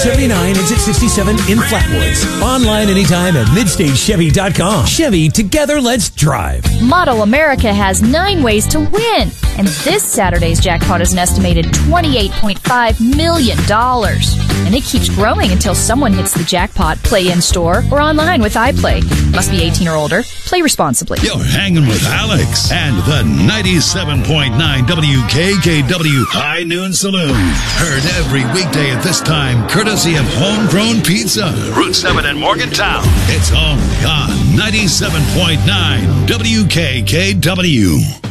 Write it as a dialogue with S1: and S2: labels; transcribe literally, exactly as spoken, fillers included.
S1: seventy-nine, exit sixty-seven in Flatwoods. Online anytime at midstage chevy dot com. Chevy, together let's drive.
S2: Model America has nine ways to win. And this Saturday's jackpot is an estimated twenty-eight point five million dollars. And it keeps growing until someone hits the jackpot. Play in-store or online with iPlay. Must be eighteen or older. Play responsibly.
S3: You're hanging with Alex and the ninety-seven point nine W K K W High Noon Saloon. Heard every weekday at this time, courtesy of Homegrown Pizza. Route seven in Morgantown. It's only on ninety-seven point nine W K K W.